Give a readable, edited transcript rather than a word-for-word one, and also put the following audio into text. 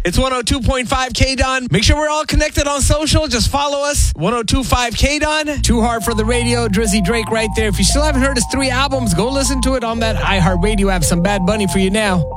It's 102.5 K-Don. Make sure we're all connected on social. Just follow us. 102.5 K-Don. Too Hard for the Radio. Drizzy Drake right there. If you still haven't heard his 3 albums, go listen to it on that iHeartRadio app. Some Bad Bunny for you now.